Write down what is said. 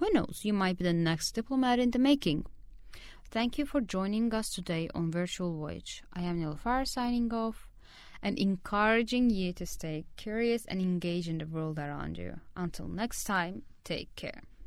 Who knows, you might be the next diplomat in the making. Thank you for joining us today on Virtual Voyage. I am Nilüfer signing off and encouraging you to stay curious and engage in the world around you. Until next time, take care.